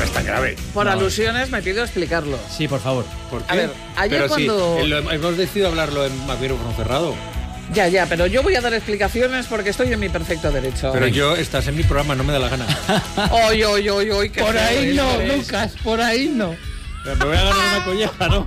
es tan grave. Por alusiones me pido explicarlo. Sí, por favor. ¿Por qué? A ver, ayer pero cuando... sí, hemos decidido hablarlo en micrófono cerrado. Ya, pero yo voy a dar explicaciones porque estoy en mi perfecto derecho. Pero estás en mi programa, no me da la gana. Oy, qué Por ahí feo no, eres. Lucas, por ahí no. Pero me voy a ganar una colleja, ¿no?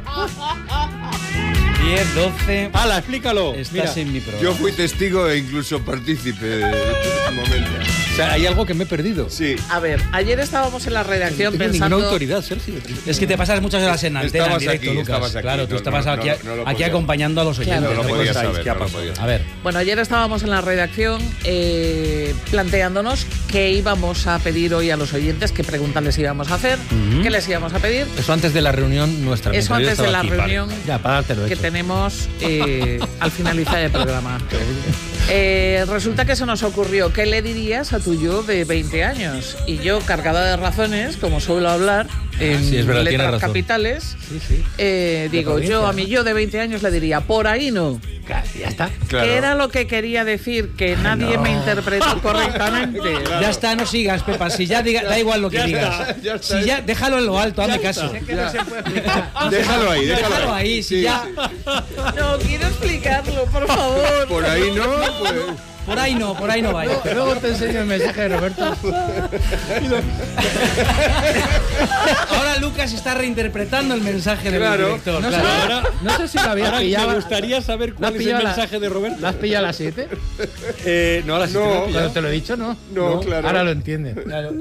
10, 12... ¡Hala, explícalo! Estás en mi programa. Yo fui testigo e incluso partícipe de este momento. O sea, hay algo que me he perdido. Sí. A ver, ayer estábamos en la redacción No tengo pensando... ninguna autoridad, Sergio. Es que te pasas muchas horas en antena, en Estabas directo, aquí, Lucas. estabas aquí. Claro, tú No, estabas no, aquí, no lo aquí podía. acompañando a los oyentes. No lo ¿qué podía contáis? saber, ¿Qué ha no lo pasado? podía A saber. ver, Bueno, ayer estábamos en la redacción planteándonos qué íbamos a pedir hoy a los oyentes, qué preguntas les íbamos a hacer, qué les íbamos a pedir. Eso antes de la reunión nuestra. Eso mientras yo antes de estaba la aquí, reunión vale. Ya, para dártelo que hecho. tenemos al finalizar el programa. Resulta que se nos ocurrió, ¿qué le dirías a tu yo de 20 años? Y yo, cargada de razones, como suelo hablar en sí, es verdad, tiene letras razón. capitales, Sí. digo, provincia, yo a mi yo de 20 años le diría, por ahí no. Claro, ya está. Claro. ¿Qué era lo que quería decir? Que nadie me interpretó correctamente. ya está, no sigas, Pepa. Si ya da igual lo que Ya digas. está, ya está. Si ya, déjalo en lo alto, hazme caso. Que no se puede explicar. Déjalo ahí, Déjalo ahí, si ya... No, quiero explicarlo, por favor. Por ahí no, pues... Por ahí no vaya. Luego te enseño el mensaje de Roberto. Ahora Lucas está reinterpretando el mensaje del Claro. director. No, claro. Ahora- no sé si lo había Ahora pillado. me gustaría saber ¿Lo has cuál es el pillado mensaje de Roberto. ¿Lo has pillado a las 7? No, a las No. siete Cuando pillado. te lo he dicho, ¿no? No, claro. Ahora lo entiendes.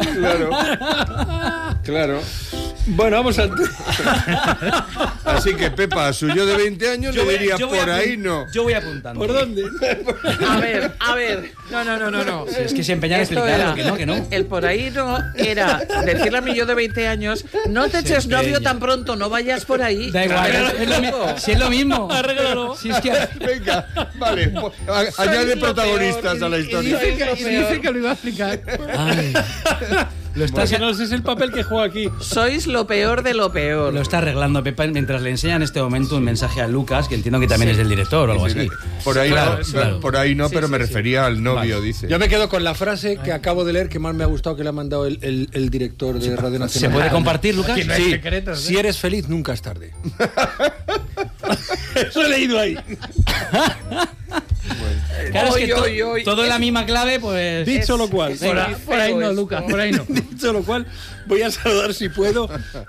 Claro. Bueno, vamos al... Así que Pepa, a su yo de 20 años le diría, yo voy por apun- ahí no. Yo voy apuntando. ¿Por dónde? A ver. No. Si es que se empeñan en Esto explicarlo, era, que no. el por ahí no era decirle a mi yo de 20 años, no te eches novio tan pronto, no vayas por ahí. Da igual, si es lo mismo. Arréglalo. Si es que... Venga, vale. Añade protagonistas a la Y historia. dice que lo iba a explicar. Ay, lo está, Porque no sé, es el papel que juega aquí. Sois lo peor de lo peor. lo está arreglando Pepa mientras le enseña en este momento un mensaje a Lucas, que entiendo que también es del director o algo así. Por ahí Claro, no, claro. por ahí no, pero me refería al novio, dice. Yo me quedo con la frase que acabo de leer que más me ha gustado que le ha mandado el director de Radio Nacional. ¿Se puede compartir, Lucas? Aquí no hay Sí, secretos, ¿eh? si eres feliz, nunca es tarde. Eso he leído ahí. Claro, es que Oy. todo en la misma clave, pues... Dicho lo cual, Por ahí no, Lucas, por ahí no. dicho lo cual, voy a saludar si puedo.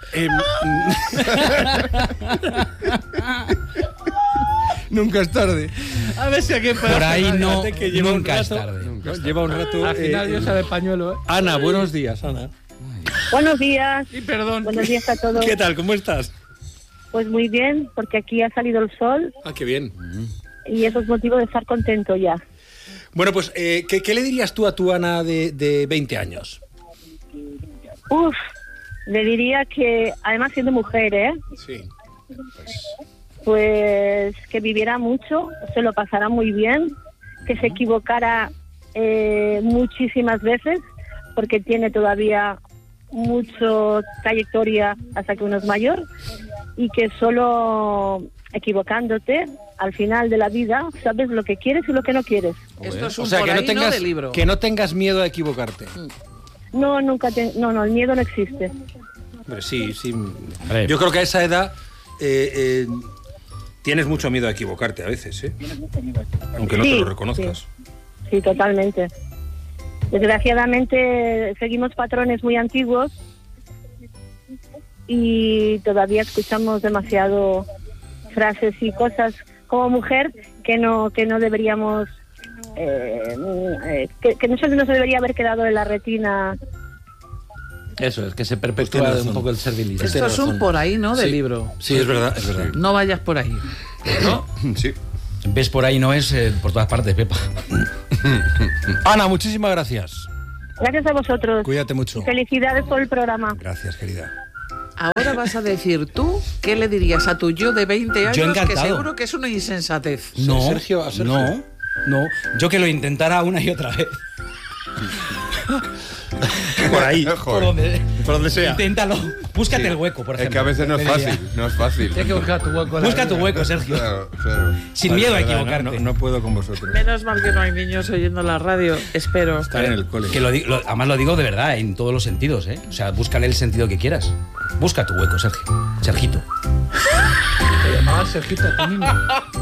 Nunca es tarde. A ver si aquí Por ahí no, que lleva un nunca es rato. tarde. ¿no? Lleva un rato. Al final Dios sabe pañuelo, ¿eh? Ana, buenos días, Ana. Buenos días. Y perdón. Buenos días a todos. ¿Qué tal? ¿Cómo estás? Pues muy bien, porque aquí ha salido el sol Ah, qué bien. y eso es motivo de estar contento ya. Bueno, pues, ¿qué le dirías tú a tu Ana de 20 años? Uf, le diría que, además siendo mujer, Sí. pues que viviera mucho, se lo pasara muy bien, que se equivocara muchísimas veces, porque tiene todavía mucho trayectoria hasta que uno es mayor, y que solo equivocándote al final de la vida sabes lo que quieres y lo que no quieres. Esto es un O sea, por que ahí no tengas, de libro. que no tengas miedo a equivocarte. No, nunca no, el miedo no existe. Hombre, sí. Vale. Yo creo que a esa edad tienes mucho miedo a equivocarte a veces, ¿eh? Aunque no Sí, te lo reconozcas. Sí, totalmente. Desgraciadamente seguimos patrones muy antiguos y todavía escuchamos demasiado frases y cosas como mujer que no deberíamos que no se nos debería haber quedado en la retina. Eso es, que se Tienes perpetúa razón. un poco el servilismo. Esto es un por ahí no de Sí. libro. Sí, es verdad, es verdad. No vayas por ahí. ¿No? Sí. Ves por ahí no es por todas partes, Pepa. Ana, muchísimas gracias. Gracias a vosotros. Cuídate mucho. Felicidades por el programa. Gracias, querida. Ahora vas a decir tú qué le dirías a tu yo de 20 años, Yo que encantado. seguro que es una insensatez. No, a Sergio. no. Yo que lo intentara una y otra vez. Por ahí. Joder. Por donde Por donde sea. inténtalo. Búscate el hueco, por Es ejemplo. que a veces no es fácil, no es fácil. Tienes que buscar tu hueco. en la Busca tu vida. hueco, Sergio. Claro. Sin miedo a Verdad, equivocarte. No puedo con vosotros. Menos mal que no hay niños oyendo la radio, espero. Estar en el cole. Que además lo digo de verdad, en todos los sentidos, ¿eh? O sea, búscale el sentido que quieras. Busca tu hueco, Sergio. Sergito. Te llamabas Sergito a ti mismo.